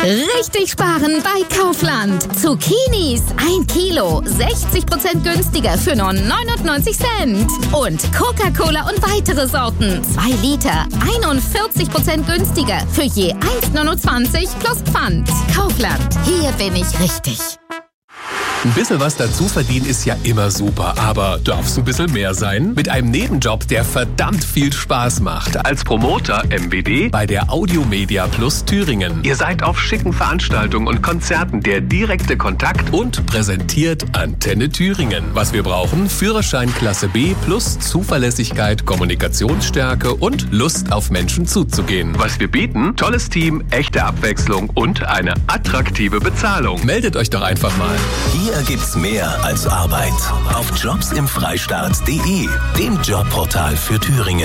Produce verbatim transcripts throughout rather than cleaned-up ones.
Richtig sparen bei Kaufland. Zucchinis ein Kilo, sechzig Prozent günstiger für nur neunundneunzig Cent. Und Coca-Cola und weitere Sorten, zwei Liter, einundvierzig Prozent günstiger für je eins Komma neunundzwanzig plus Pfand. Kaufland, hier bin ich richtig. Ein bisschen was dazu verdienen ist ja immer super, aber darf's ein bisschen mehr sein? Mit einem Nebenjob, der verdammt viel Spaß macht. Als Promoter M B D bei der Audiomedia Plus Thüringen. Ihr seid auf schicken Veranstaltungen und Konzerten der direkte Kontakt und präsentiert Antenne Thüringen. Was wir brauchen? Führerschein Klasse B plus Zuverlässigkeit, Kommunikationsstärke und Lust auf Menschen zuzugehen. Was wir bieten? Tolles Team, echte Abwechslung und eine attraktive Bezahlung. Meldet euch doch einfach mal. Hier gibt's mehr als Arbeit. Auf jobs im freistaat punkt de, dem Jobportal für Thüringen.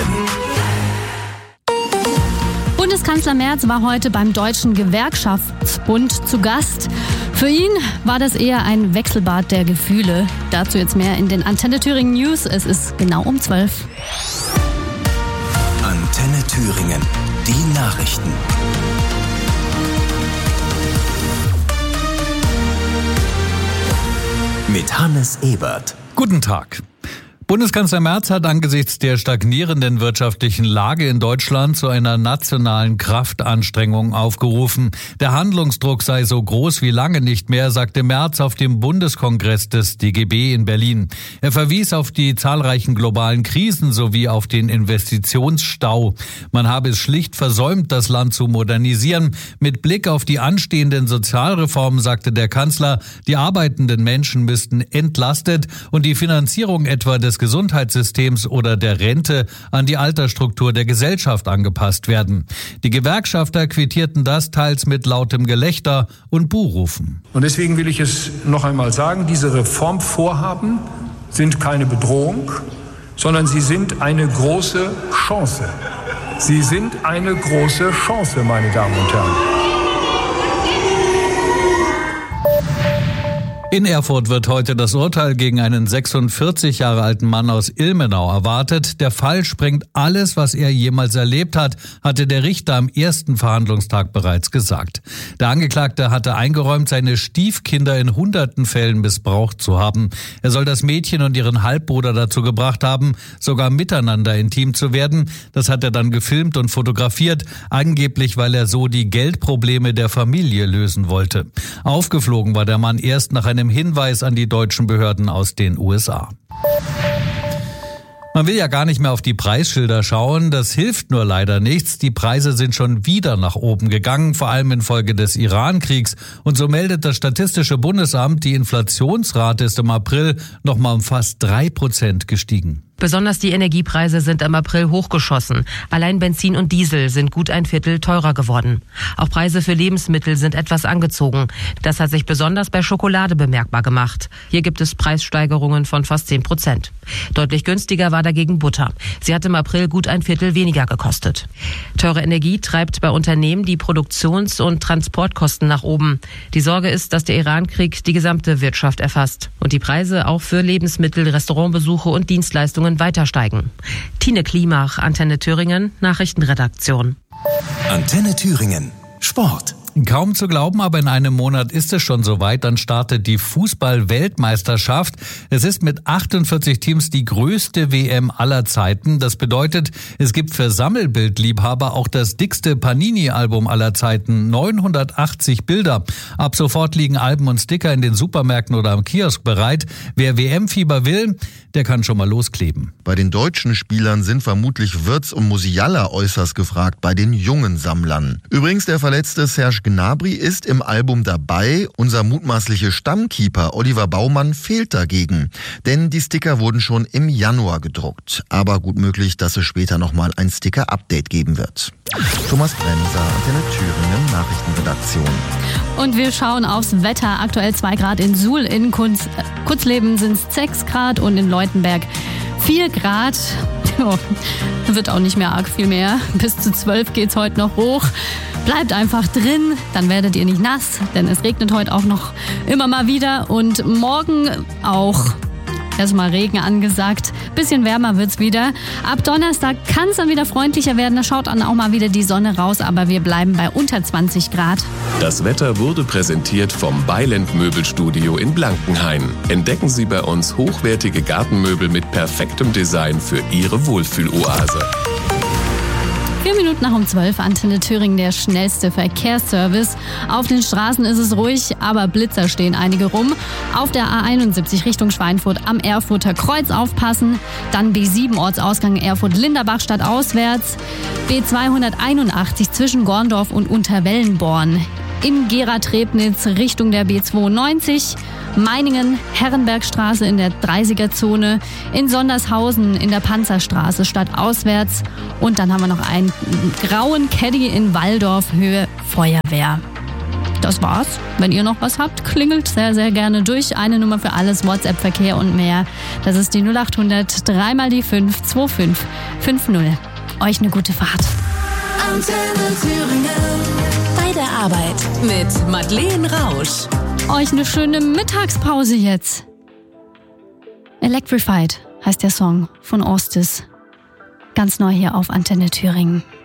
Bundeskanzler Merz war heute beim Deutschen Gewerkschaftsbund zu Gast. Für ihn war das eher ein Wechselbad der Gefühle. Dazu jetzt mehr in den Antenne Thüringen News. Es ist genau um zwölf. Antenne Thüringen, die Nachrichten. Mit Hannes Ebert. Guten Tag. Bundeskanzler Merz hat angesichts der stagnierenden wirtschaftlichen Lage in Deutschland zu einer nationalen Kraftanstrengung aufgerufen. Der Handlungsdruck sei so groß wie lange nicht mehr, sagte Merz auf dem Bundeskongress des D G B in Berlin. Er verwies auf die zahlreichen globalen Krisen sowie auf den Investitionsstau. Man habe es schlicht versäumt, das Land zu modernisieren. Mit Blick auf die anstehenden Sozialreformen sagte der Kanzler, die arbeitenden Menschen müssten entlastet und die Finanzierung etwa des Gesundheitssystems oder der Rente an die Altersstruktur der Gesellschaft angepasst werden. Die Gewerkschafter quittierten das teils mit lautem Gelächter und Buhrufen. Und deswegen will ich es noch einmal sagen, diese Reformvorhaben sind keine Bedrohung, sondern sie sind eine große Chance. Sie sind eine große Chance, meine Damen und Herren. In Erfurt wird heute das Urteil gegen einen sechsundvierzig Jahre alten Mann aus Ilmenau erwartet. Der Fall sprengt alles, was er jemals erlebt hat, hatte der Richter am ersten Verhandlungstag bereits gesagt. Der Angeklagte hatte eingeräumt, seine Stiefkinder in hunderten Fällen missbraucht zu haben. Er soll das Mädchen und ihren Halbbruder dazu gebracht haben, sogar miteinander intim zu werden. Das hat er dann gefilmt und fotografiert, angeblich, weil er so die Geldprobleme der Familie lösen wollte. Aufgeflogen war der Mann erst nach einem Hinweis an die deutschen Behörden aus den U S A. Man will ja gar nicht mehr auf die Preisschilder schauen, das hilft nur leider nichts. Die Preise sind schon wieder nach oben gegangen, vor allem infolge des Iran-Kriegs. Und so meldet das Statistische Bundesamt, die Inflationsrate ist im April noch mal um fast drei Prozent gestiegen. Besonders die Energiepreise sind im April hochgeschossen. Allein Benzin und Diesel sind gut ein Viertel teurer geworden. Auch Preise für Lebensmittel sind etwas angezogen. Das hat sich besonders bei Schokolade bemerkbar gemacht. Hier gibt es Preissteigerungen von fast zehn Prozent. Deutlich günstiger war dagegen Butter. Sie hat im April gut ein Viertel weniger gekostet. Teure Energie treibt bei Unternehmen die Produktions- und Transportkosten nach oben. Die Sorge ist, dass der Iran-Krieg die gesamte Wirtschaft erfasst und die Preise auch für Lebensmittel, Restaurantbesuche und Dienstleistungen weiter steigen. Tine Klimach, Antenne Thüringen, Nachrichtenredaktion. Antenne Thüringen, Sport. Kaum zu glauben, aber in einem Monat ist es schon soweit. Dann startet die Fußball-Weltmeisterschaft. Es ist mit achtundvierzig Teams die größte W M aller Zeiten. Das bedeutet, es gibt für Sammelbildliebhaber auch das dickste Panini-Album aller Zeiten. neunhundertachtzig Bilder. Ab sofort liegen Alben und Sticker in den Supermärkten oder am Kiosk bereit. Wer W M-Fieber will, der kann schon mal loskleben. Bei den deutschen Spielern sind vermutlich Wirtz und Musiala äußerst gefragt, bei den jungen Sammlern. Übrigens, der verletzte Serge Gnabry ist im Album dabei. Unser mutmaßlicher Stammkeeper Oliver Baumann fehlt dagegen. Denn die Sticker wurden schon im Januar gedruckt. Aber gut möglich, dass es später nochmal ein Sticker-Update geben wird. Thomas Bremser, Antenne Thüringen, Nachrichtenredaktion. Und wir schauen aufs Wetter. Aktuell zwei Grad in Suhl, in Kunz, Kurzleben sind es sechs Grad und in Leutenberg vier Grad. Oh, wird auch nicht mehr arg viel mehr. Bis zu zwölf geht's heute noch hoch. Bleibt einfach drin, dann werdet ihr nicht nass, denn es regnet heute auch noch immer mal wieder und morgen auch erstmal Regen angesagt. Bisschen wärmer wird's wieder. Ab Donnerstag kann es dann wieder freundlicher werden, da schaut dann auch mal wieder die Sonne raus, aber wir bleiben bei unter zwanzig Grad. Das Wetter wurde präsentiert vom Beiland Möbelstudio in Blankenhain. Entdecken Sie bei uns hochwertige Gartenmöbel mit perfektem Design für Ihre Wohlfühloase. Vier Minuten nach um zwölf, Antenne Thüringen, der schnellste Verkehrsservice. Auf den Straßen ist es ruhig, aber Blitzer stehen einige rum. Auf der A einundsiebzig Richtung Schweinfurt am Erfurter Kreuz aufpassen. Dann B sieben Ortsausgang Erfurt-Linderbach stadtauswärts. B zweihunderteinundachtzig zwischen Gorndorf und Unterwellenborn. In Gera-Trebnitz Richtung der B zweiundneunzig. Meiningen, Herrenbergstraße in der dreißiger-Zone, in Sondershausen in der Panzerstraße stadtauswärts und dann haben wir noch einen grauen Caddy in Walldorf Höhe Feuerwehr. Das war's. Wenn ihr noch was habt, klingelt sehr, sehr gerne durch. Eine Nummer für alles, WhatsApp, Verkehr und mehr. Das ist die null achthundert drei mal die fünf zwei fünf fünf null. Euch eine gute Fahrt. Antenne Thüringen. Bei der Arbeit mit Madeleine Rausch. Euch eine schöne Mittagspause jetzt. Electrified heißt der Song von Ostis. Ganz neu hier auf Antenne Thüringen.